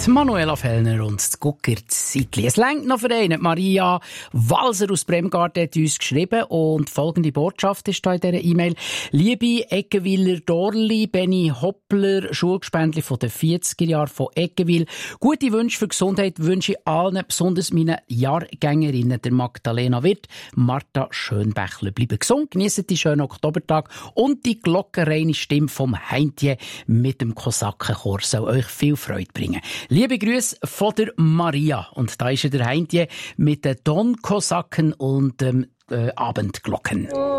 Manuela Fellner und das Guckerzeitli. Es reicht noch für einen. Maria Walser aus Bremgarten hat uns geschrieben und folgende Botschaft ist da in dieser E-Mail. Liebe Eggenwiller Dorli, Benny Hoppler, Schulgespendli von den 40er Jahren von Eggenwil. Gute Wünsche für Gesundheit wünsche ich allen, besonders meinen Jahrgängerinnen, der Magdalena Wirth, Martha Schönbächler. Bleiben gesund, geniessen die schönen Oktobertag und die glockenreine Stimme vom Heintje mit dem Kosakenchor soll euch viel Freude bringen. Liebe Grüße von der Maria. Und da ist der Heintje mit den Don-Kosaken und Abendglocken.